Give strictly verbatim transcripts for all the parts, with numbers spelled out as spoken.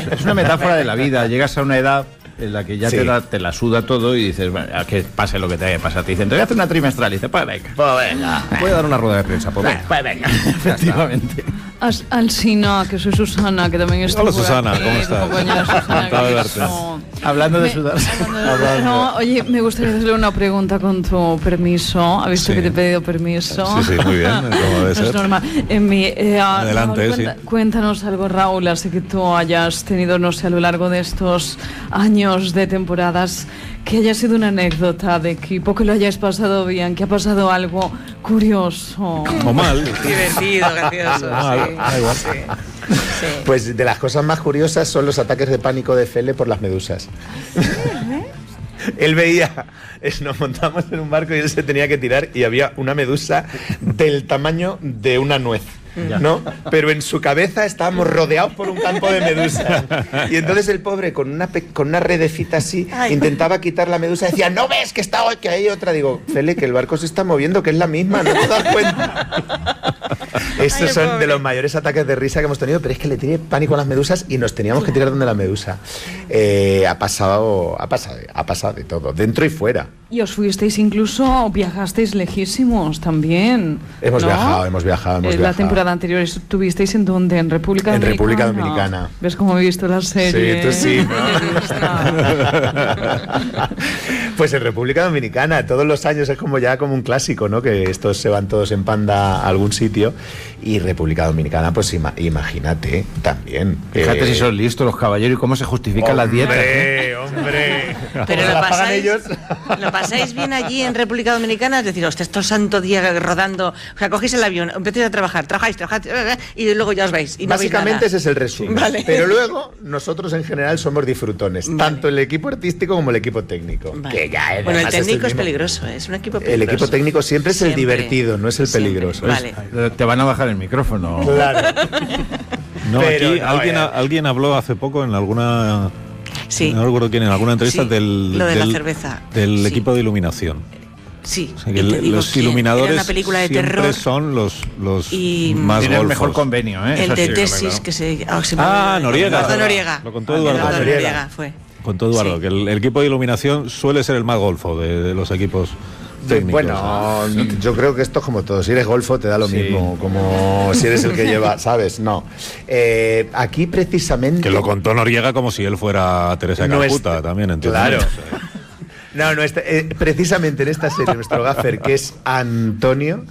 es una metáfora de la vida. Llegas a una edad en la que ya sí. te, da, te la suda todo y dices, bueno, a que pase lo que te pasa. Te dicen, te voy a hacer una trimestral. Y dices, pues venga. Pues venga. Voy a dar una rueda de prensa. Pues venga. Pues venga. Efectivamente. Alsina, que soy Susana, que también estoy. Hola Susana, aquí, ¿cómo estás? Susana, de verte. Hablando de me, sudar. Hablando. No, oye, me gustaría hacerle una pregunta con tu permiso. ¿Ha visto sí. que te he pedido permiso? Sí, sí, muy bien. ¿Cómo debe ser? Es normal. En mi, eh, Adelante, Raúl, cuenta, sí. Cuéntanos algo, Raúl, así que tú hayas tenido, no sé, a lo largo de estos años de temporadas, que haya sido una anécdota de equipo, que lo hayáis pasado bien, que ha pasado algo curioso. O mal. Divertido, gracioso. Mal, sí. da igual. Sí. Sí. Pues de las cosas más curiosas son los ataques de pánico de Fele por las medusas. Él veía, es, nos montamos en un barco y él se tenía que tirar y había una medusa del tamaño de una nuez. ¿No? Pero en su cabeza estábamos rodeados por un campo de medusas. Y entonces el pobre, con una, pe- con una redecita así, Ay. intentaba quitar la medusa y decía, ¿no ves que está hoy, que hay otra? Digo, Fele, que el barco se está moviendo, que es la misma, no te das cuenta. Estos Ay, son pobre. de los mayores ataques de risa que hemos tenido, pero es que le tiene pánico a las medusas y nos teníamos que tirar donde la medusa. Eh, ha pasado, ha pasado, ha pasado de todo, dentro y fuera. Y os fuisteis incluso, viajasteis lejísimos también. Hemos ¿no? viajado, hemos viajado, hemos eh, viajado. La temporada anterior estuvisteis en dónde, en República en Dominicana. En República Dominicana. ¿Ves cómo he visto la serie? Sí, tú sí, ¿no? Pues en República Dominicana, todos los años es como ya como un clásico, ¿no? Que estos se van todos en panda a algún sitio. Y República Dominicana, pues ima- imagínate también. Fíjate eh, si son listos los caballeros y cómo se justifican las dietas. Hombre, hombre. Pero lo pasáis, lo pasáis bien allí en República Dominicana, es decir, hostia, estos santo día rodando, o sea, cogéis el avión, empezáis a trabajar, trabajáis, trabajáis, y luego ya os vais. Y no Básicamente ese es el resumen. Vale. Pero luego, nosotros en general somos disfrutones, Vale. tanto el equipo artístico como el equipo técnico. Vale. Que ya, bueno, el técnico es, es peligroso, ¿eh? Es un equipo peligroso. El equipo técnico siempre es siempre. el divertido, no es el Siempre. peligroso. Vale. Es... Te van a bajar el micrófono. Claro. No, Pero aquí no, alguien, eh. alguien habló hace poco en alguna... Sí. No recuerdo quién, en alguna entrevista Sí, del, lo de del, la cerveza. del Sí. equipo de iluminación. Sí. O sea, que y te digo los quién. iluminadores Era una película de siempre terror. son los, los Y más Tiene el golfos. mejor convenio, ¿eh? El Eso de sí, tesis claro. que se... Oh, se me Ah, olvidó. Noriega. Eduardo Noriega. Lo contó Eduardo. Eduardo Noriega. Noriega fue. Contó Eduardo, Sí. que el, el equipo de iluminación suele ser el más golfo de, de los equipos técnicos. Bueno, yo creo que esto es como todo. Si eres golfo te da lo Sí. mismo, como si eres el que lleva, ¿sabes? No. Eh, aquí precisamente... Que lo contó Noriega como si él fuera Teresa No Calcuta, es- también, entiendo. Claro. No, no, este, eh, precisamente en esta serie, nuestro gaffer, que es Antonio,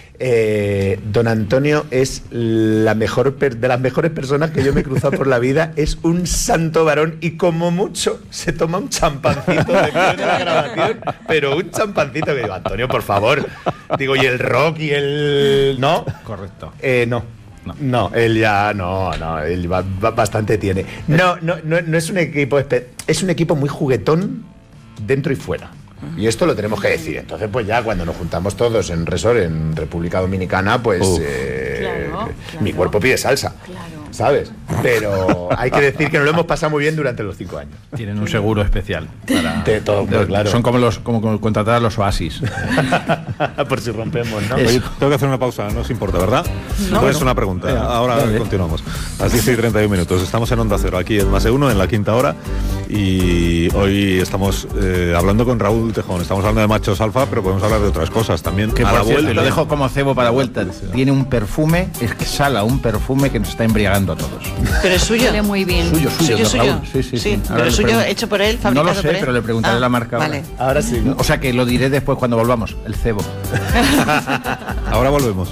eh, don Antonio es la mejor per- de las mejores personas que yo me he cruzado por la vida. Es un santo varón y como mucho se toma un champancito después de la grabación, pero un champancito que digo, Antonio, por favor. Digo, y el rock y el... ¿No? Correcto. Eh, no. No. No, él ya no, no, él va- va- bastante tiene. No, no, no, no es un equipo, espe- es un equipo muy juguetón dentro y fuera. Y esto lo tenemos que decir. Entonces, pues ya cuando nos juntamos todos en resort en República Dominicana, pues Uf. eh, Claro, mi claro. cuerpo pide salsa, Claro. ¿sabes? Pero hay que decir que nos lo hemos pasado muy bien durante los cinco años. Tienen un seguro especial. Para... De todo, pues, claro. Son como los como, como contratar a los oasis. Por si rompemos, ¿no? Oye, tengo que hacer una pausa, no os importa, ¿verdad? No. No es una pregunta. Venga, Ahora dale. continuamos. A las diez y treinta y un minutos. Estamos en Onda Cero, aquí en Más de Uno, en la quinta hora. Y hoy estamos eh, hablando con Raúl Tejón. Estamos hablando de machos alfa, pero podemos hablar de otras cosas también. Que A por la cierto, vuelta. lo dejo como cebo para vuelta. Tiene un perfume, es que sala un perfume que nos está embriagando a todos. Pero es suyo. Huele muy bien. Suyo, suyo, Suyo, de suyo. Raúl. Sí, sí, sí. Ahora Pero le suyo pregunto. hecho por él, No fabricado lo sé, por él. pero le preguntaré Ah, a la marca. ahora. Vale. Ahora sí, ¿no? O sea que lo diré después cuando volvamos, el cebo. Ahora volvemos.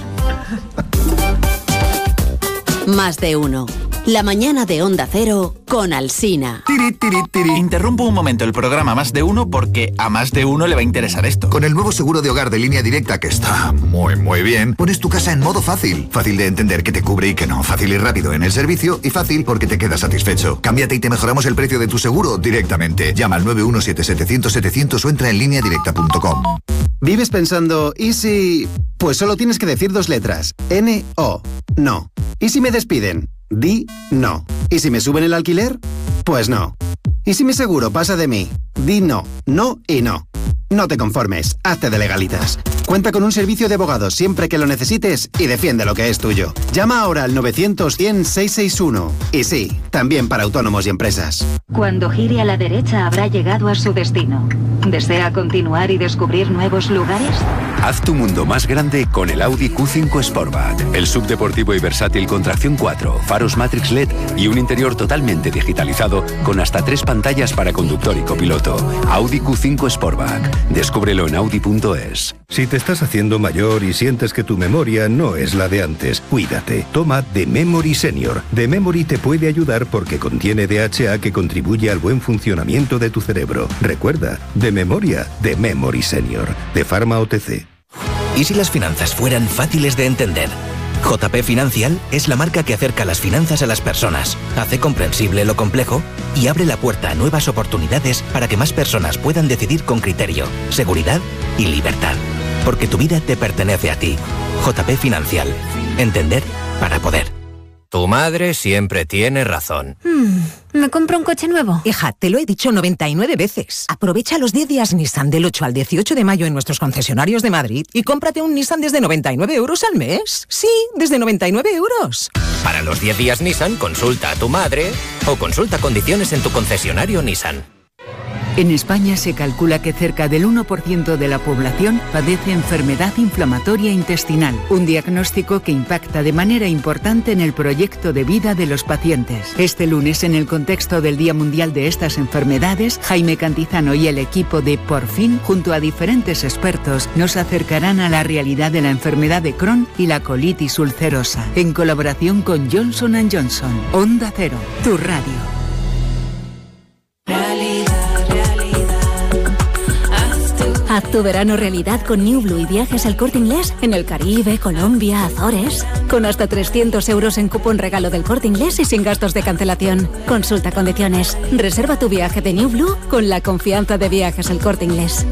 Más de uno. La mañana de Onda Cero con Alsina. Tiri, tiri, tiri. Interrumpo un momento el programa Más de Uno porque a más de uno le va a interesar esto. Con el nuevo seguro de hogar de Línea Directa, que está muy muy bien, pones tu casa en modo fácil. Fácil de entender que te cubre y que no. Fácil y rápido en el servicio y fácil porque te quedas satisfecho. Cámbiate y te mejoramos el precio de tu seguro directamente. Llama al nueve uno siete setecientos setecientos o entra en línea directa punto com. ¿Vives pensando, ¿y si...? Pues solo tienes que decir dos letras. N O. No. ¿Y si me despiden? Di no. ¿Y si me suben el alquiler? Pues no. ¿Y si mi seguro pasa de mí? Di no. No y no. No te conformes. Hazte de Legalitas. Cuenta con un servicio de abogados siempre que lo necesites y defiende lo que es tuyo. Llama ahora al novecientos cien seiscientos sesenta y uno. Y sí, también para autónomos y empresas. Cuando gire a la derecha habrá llegado a su destino. ¿Desea continuar y descubrir nuevos lugares? Haz tu mundo más grande con el Audi Q cinco Sportback. El subdeportivo y versátil con tracción cuatro, faros Matrix L E D y un interior totalmente digitalizado con hasta tres pantallas para conductor y copiloto. Audi Q cinco Sportback. Descúbrelo en audi punto es. Si te estás haciendo mayor y sientes que tu memoria no es la de antes, cuídate. Toma The Memory Senior. The Memory te puede ayudar porque contiene D H A que contribuye al buen funcionamiento de tu cerebro. Recuerda, de memoria, The Memory Senior. De Pharma O T C. ¿Y si las finanzas fueran fáciles de entender? J P Financial es la marca que acerca las finanzas a las personas, hace comprensible lo complejo y abre la puerta a nuevas oportunidades para que más personas puedan decidir con criterio, seguridad y libertad. Porque tu vida te pertenece a ti. J P Financial. Entender para poder. Tu madre siempre tiene razón. Hmm, ¿me compro un coche nuevo? Hija, te lo he dicho noventa y nueve veces. Aprovecha los diez días Nissan del ocho al dieciocho de mayo en nuestros concesionarios de Madrid y cómprate un Nissan desde noventa y nueve euros al mes. Sí, desde noventa y nueve euros. Para los diez días Nissan, consulta a tu madre o consulta condiciones en tu concesionario Nissan. En España se calcula que cerca del uno por ciento de la población padece enfermedad inflamatoria intestinal, un diagnóstico que impacta de manera importante en el proyecto de vida de los pacientes. Este lunes, en el contexto del Día Mundial de estas enfermedades, Jaime Cantizano y el equipo de Por Fin, junto a diferentes expertos, nos acercarán a la realidad de la enfermedad de Crohn y la colitis ulcerosa, en colaboración con Johnson and Johnson. Onda Cero, tu radio. Haz tu verano realidad con New Blue y viajes al Corte Inglés en el Caribe, Colombia, Azores. Con hasta trescientos euros en cupón regalo del Corte Inglés y sin gastos de cancelación. Consulta condiciones. Reserva tu viaje de New Blue con la confianza de Viajes al Corte Inglés.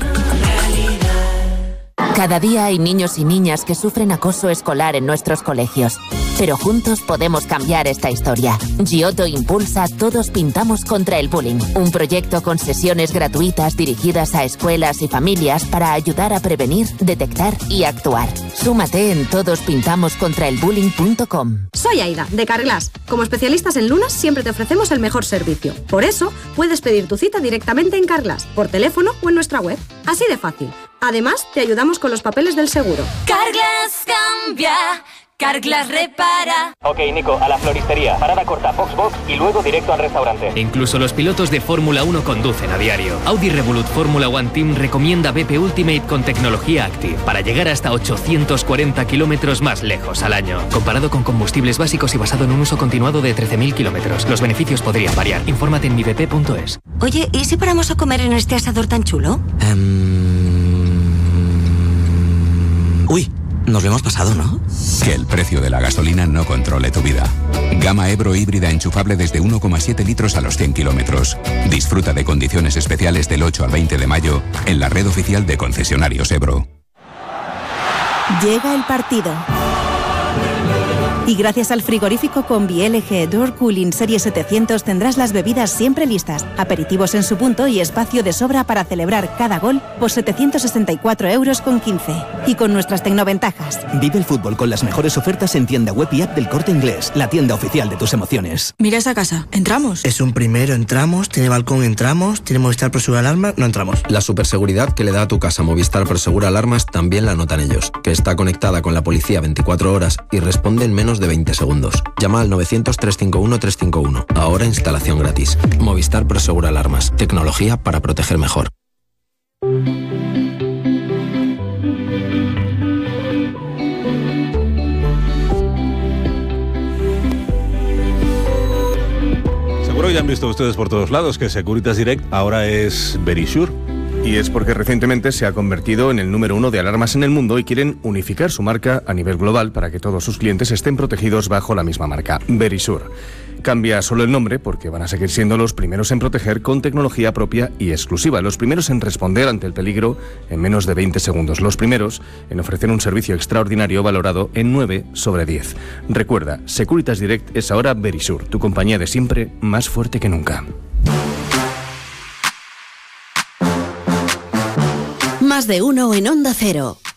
Cada día hay niños y niñas que sufren acoso escolar en nuestros colegios. Pero juntos podemos cambiar esta historia. Giotto impulsa Todos Pintamos contra el Bullying, un proyecto con sesiones gratuitas dirigidas a escuelas y familias para ayudar a prevenir, detectar y actuar. Súmate en todos pintamos contra el bullying punto com. Soy Aida, de Carglass. Como especialistas en lunas siempre te ofrecemos el mejor servicio. Por eso, puedes pedir tu cita directamente en Carglass, por teléfono o en nuestra web. Así de fácil. Además, te ayudamos con los papeles del seguro. Carglass cambia. Carglass repara. Ok, Nico, a la floristería. Parada corta, box box y luego directo al restaurante. Incluso los pilotos de Fórmula uno conducen a diario. Audi Revolut Fórmula One Team recomienda B P Ultimate con tecnología Active para llegar hasta ochocientos cuarenta kilómetros más lejos al año. Comparado con combustibles básicos y basado en un uso continuado de trece mil kilómetros. Los beneficios podrían variar. Infórmate en mi b p punto es. Oye, ¿y si paramos a comer en este asador tan chulo? Um... Uy, nos lo hemos pasado, ¿no? Que el precio de la gasolina no controle tu vida. Gama Ebro híbrida enchufable desde uno coma siete litros a los cien kilómetros. Disfruta de condiciones especiales del ocho al veinte de mayo en la red oficial de concesionarios Ebro. Llega el partido. Y gracias al frigorífico Combi L G Door Cooling Serie setecientos tendrás las bebidas siempre listas, aperitivos en su punto y espacio de sobra para celebrar cada gol por setecientos sesenta y cuatro euros con quince. Y con nuestras tecnoventajas. Vive el fútbol con las mejores ofertas en tienda web y app del Corte Inglés, la tienda oficial de tus emociones. Mira esa casa, ¿entramos? Es un primero, entramos, tiene balcón, entramos, tiene Movistar Prosegur Alarmas, no entramos. La superseguridad que le da a tu casa Movistar Prosegur Alarmas también la notan ellos, que está conectada con la policía veinticuatro horas y responde en menos de veinte segundos. Llama al novecientos, trescientos cincuenta y uno, trescientos cincuenta y uno. Ahora instalación gratis. Movistar Prosegur Alarmas. Tecnología para proteger mejor. Seguro ya han visto ustedes por todos lados que Securitas Direct ahora es Verisure. Y es porque recientemente se ha convertido en el número uno de alarmas en el mundo y quieren unificar su marca a nivel global para que todos sus clientes estén protegidos bajo la misma marca, Verisure. Cambia solo el nombre porque van a seguir siendo los primeros en proteger con tecnología propia y exclusiva, los primeros en responder ante el peligro en menos de veinte segundos, los primeros en ofrecer un servicio extraordinario valorado en nueve sobre diez. Recuerda, Securitas Direct es ahora Verisure, tu compañía de siempre más fuerte que nunca. Más de uno en Onda Cero.